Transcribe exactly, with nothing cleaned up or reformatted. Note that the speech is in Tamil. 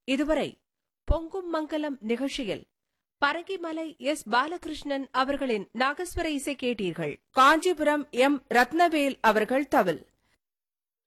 இதுவரை பொங்கும் மங்கலம் நிகழ்ச்சியில் பரங்கிமலை எஸ் பாலகிருஷ்ணன் அவர்களின் நாகஸ்வர இசை கேட்டீர்கள். காஞ்சிபுரம் எம் ரத்னவேல் அவர்கள் தவில்,